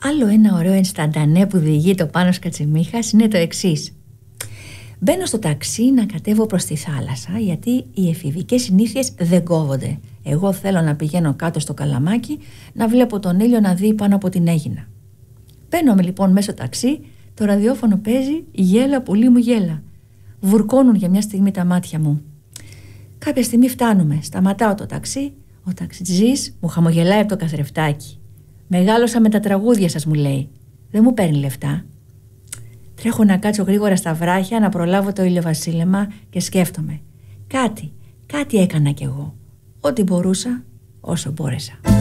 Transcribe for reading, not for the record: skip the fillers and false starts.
Άλλο ένα ωραίο ενσταντανέ που διηγεί το Πάνος Κατσιμίχας είναι το εξής. Μπαίνω στο ταξί να κατέβω προς τη θάλασσα, γιατί οι εφηβικές συνήθειες δεν κόβονται. Εγώ θέλω να πηγαίνω κάτω στο Καλαμάκι, να βλέπω τον ήλιο να δει πάνω από την Αίγινα. Μπαίνομαι λοιπόν μέσα στο ταξί, το ραδιόφωνο παίζει «Γέλα πουλί μου γέλα». Βουρκώνουν για μια στιγμή τα μάτια μου. Κάποια στιγμή φτάνουμε, σταματάω το ταξί, ο ταξιτζής μου χαμογελάει από το καθρεφτάκι. «Μεγάλωσα με τα τραγούδια σας», μου λέει. «Δεν μου παίρνει λεφτά». Τρέχω να κάτσω γρήγορα στα βράχια, να προλάβω το ηλιοβασίλεμα και σκέφτομαι. Κάτι έκανα κι εγώ. Ό,τι μπορούσα, όσο μπόρεσα.